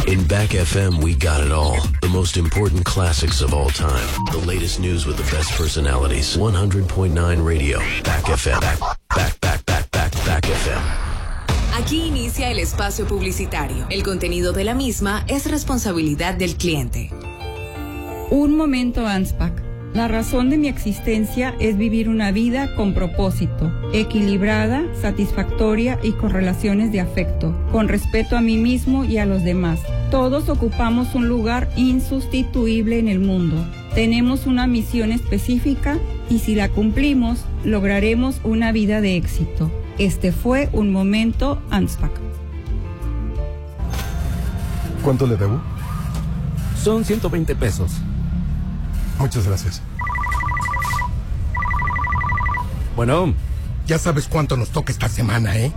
In Back FM, we got it all. The most important classics of all time. The latest news with the best personalities. 100.9 Radio. Back FM. Back FM. Aquí inicia el espacio publicitario. El contenido de la misma es responsabilidad del cliente. Un momento, ANSPAC. La razón de mi existencia es vivir una vida con propósito, equilibrada, satisfactoria y con relaciones de afecto, con respeto a mí mismo y a los demás. Todos ocupamos un lugar insustituible en el mundo. Tenemos una misión específica y si la cumplimos, lograremos una vida de éxito. Este fue un momento, ANSPAC. ¿Cuánto le debo? Son 120 pesos. Muchas gracias. Bueno, ya sabes cuánto nos toca esta semana, ¿eh?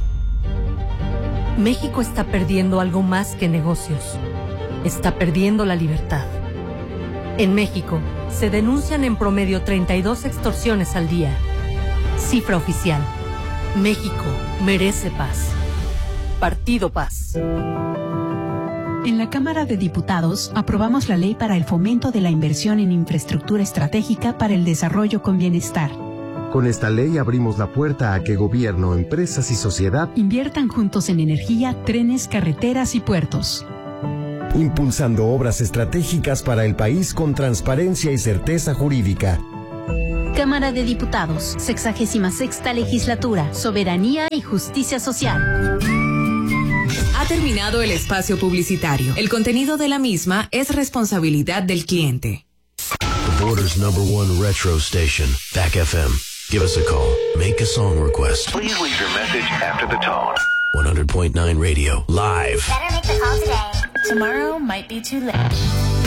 México está perdiendo algo más que negocios. Está perdiendo la libertad. En México, se denuncian en promedio 32 extorsiones al día. Cifra oficial. México merece paz. Partido Paz. En la Cámara de Diputados aprobamos la ley para el fomento de la inversión en infraestructura estratégica para el desarrollo con bienestar. Con esta ley abrimos la puerta a que gobierno, empresas y sociedad inviertan juntos en energía, trenes, carreteras y puertos. Impulsando obras estratégicas para el país con transparencia y certeza jurídica. Cámara de Diputados, 66ª Legislatura, Soberanía y Justicia Social. Ha terminado el espacio publicitario. El contenido de la misma es responsabilidad del cliente. The Border's #1 retro station, Back FM. Give us a call. Make a song request. Please leave your message after the tone. 100.9 Radio, live. Better make the call today. Tomorrow might be too late.